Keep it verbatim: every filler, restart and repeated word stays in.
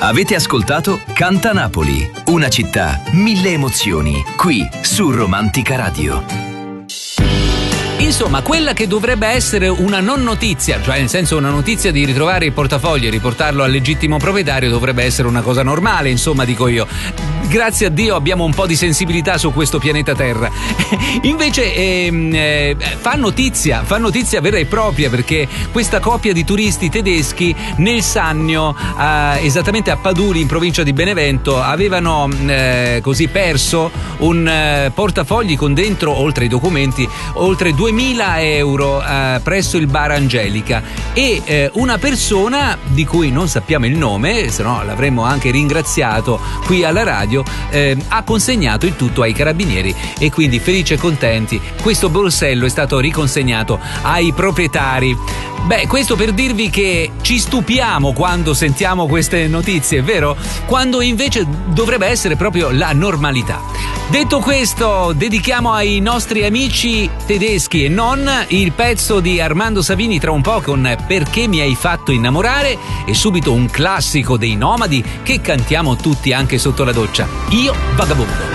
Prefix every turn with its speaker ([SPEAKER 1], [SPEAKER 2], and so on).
[SPEAKER 1] Avete ascoltato Canta Napoli, una città, mille emozioni, qui su Romantica Radio.
[SPEAKER 2] Insomma, quella che dovrebbe essere una non notizia, cioè nel senso una notizia di ritrovare il portafoglio e riportarlo al legittimo proprietario, dovrebbe essere una cosa normale, insomma, dico io. Grazie a Dio abbiamo un po' di sensibilità su questo pianeta Terra. Invece ehm, eh, fa notizia, fa notizia vera e propria, perché questa coppia di turisti tedeschi nel Sannio, eh, esattamente a Paduli in provincia di Benevento, avevano eh, così perso un eh, portafogli con dentro, oltre ai documenti, oltre duemila euro eh, presso il bar Angelica, e eh, una persona di cui non sappiamo il nome, se no l'avremmo anche ringraziato qui alla radio, eh, ha consegnato il tutto ai carabinieri, e quindi felici e contenti questo borsello è stato riconsegnato ai proprietari. Beh, questo per dirvi che ci stupiamo quando sentiamo queste notizie, vero? Quando invece dovrebbe essere proprio la normalità. Detto questo, dedichiamo ai nostri amici tedeschi e non il pezzo di Armando Savini tra un po' con Perché mi hai fatto innamorare, e subito un classico dei Nomadi che cantiamo tutti anche sotto la doccia, Io Vagabondo.